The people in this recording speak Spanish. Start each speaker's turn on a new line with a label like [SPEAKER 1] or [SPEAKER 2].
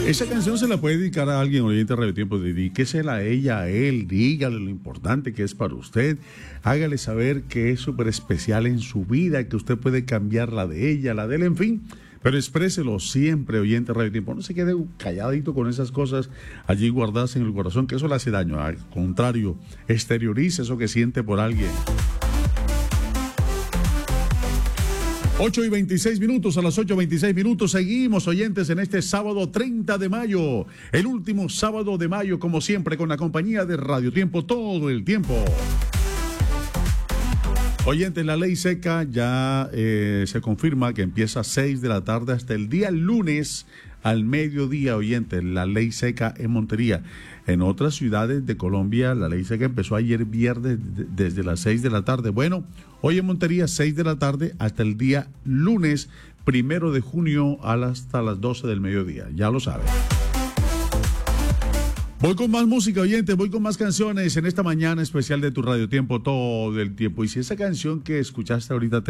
[SPEAKER 1] Esa canción se la puede dedicar a alguien, oyente de Radio Tiempo. Dedíquesela a ella, a él, dígale lo importante que es para usted. Hágale saber que es súper especial en su vida, que usted puede cambiar la de ella, la de él, en fin. Pero expréselo siempre, oyente de Radio Tiempo. No se quede calladito con esas cosas allí guardadas en el corazón, que eso le hace daño. Al contrario, exteriorice eso que siente por alguien. 8:26, a las 8:26, seguimos, oyentes, en este sábado 30 de mayo, el último sábado de mayo, como siempre, con la compañía de Radio Tiempo todo el tiempo. Oyentes, la ley seca ya se confirma que empieza a 6 de la tarde hasta el día lunes al mediodía, oyentes, la ley seca en Montería. En otras ciudades de Colombia, la ley seca empezó ayer viernes desde las 6 de la tarde. Bueno, hoy en Montería, 6 de la tarde hasta el día lunes 1 de junio hasta las 12 del mediodía. Ya lo saben. Voy con más música, oyentes, voy con más canciones en esta mañana especial de tu Radio Tiempo todo el tiempo. Y si esa canción que escuchaste ahorita te